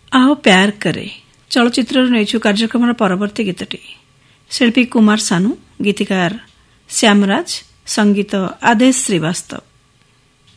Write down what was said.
आओ प्यार करे चलचित्रରୁ ନେଇଛୁ କାର୍ଯ୍ୟକ୍ରମର ପରବର୍ତ୍ତୀ ଗୀତଟି। ଶିଳ୍ପୀ କୁମାର ସାନୁ, ଗୀତିକାର ଶ୍ୟାମରାଜ, ସଙ୍ଗୀତ ଆଦେଶ ଶ୍ରୀବାସ୍ତବ।